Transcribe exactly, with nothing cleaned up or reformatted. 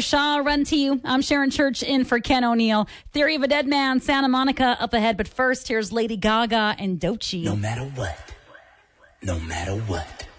Shaw, Run to You. I'm Sharon Church in for Ken O'Neill. Theory of a Dead Man, Santa Monica up ahead. But first, here's Lady Gaga and Doechii. No matter what, no matter what.